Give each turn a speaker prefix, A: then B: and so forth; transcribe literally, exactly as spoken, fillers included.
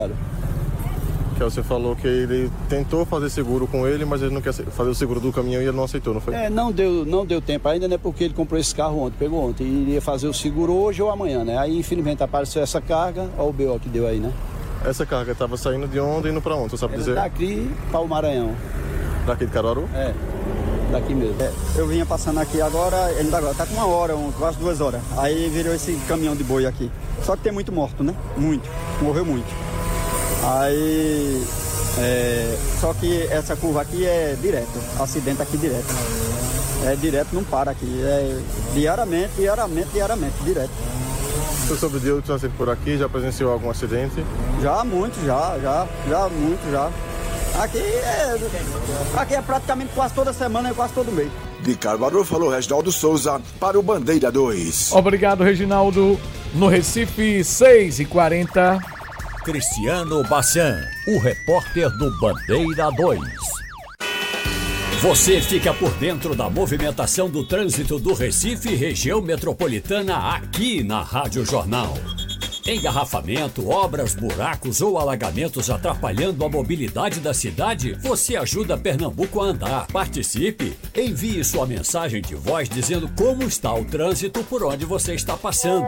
A: Que você falou que ele tentou fazer seguro com ele, mas ele não quer fazer o seguro do caminhão e ele não aceitou, não foi?
B: É, não deu, não deu tempo ainda, né? Porque ele comprou esse carro ontem, pegou ontem. E iria fazer o seguro hoje ou amanhã, né? Aí, infelizmente, apareceu essa carga, olha o B O que deu aí, né?
A: Essa carga estava saindo de onde e indo para onde, você sabe
B: Era
A: dizer?
B: Daqui para o Maranhão.
A: Daqui de Caruaru?
B: É, daqui mesmo.
C: É, eu vinha passando aqui agora, ainda agora, tá com uma hora, um, quase duas horas. Aí virou esse caminhão de boi aqui. Só que tem muito morto, né? Muito. Morreu muito. Aí... É, só que essa curva aqui é direto, acidente aqui direto. É direto, não para aqui. É diariamente, diariamente, diariamente, direto.
A: Você soube de outro trânsito por aqui? Já presenciou algum acidente?
C: Já, muito, já, já, já, muito, já. Aqui é, aqui é praticamente quase toda semana, é quase todo mês.
D: De Caruaru falou Reginaldo Souza para o Bandeira dois.
E: Obrigado, Reginaldo. No Recife, seis e quarenta.
F: Cristiano Bassan, o repórter do Bandeira dois. Você fica por dentro da movimentação do trânsito do Recife e região metropolitana aqui na Rádio Jornal. Engarrafamento, obras, buracos ou alagamentos atrapalhando a mobilidade da cidade? Você ajuda Pernambuco a andar. Participe! Envie sua mensagem de voz dizendo como está o trânsito por onde você está passando.